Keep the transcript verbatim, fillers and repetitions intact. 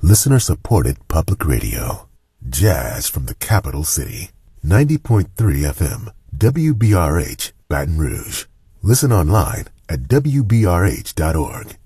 listener-supported public radio. Jazz from the capital city. ninety point three F M, W B R H, Baton Rouge. Listen online at W B R H dot org.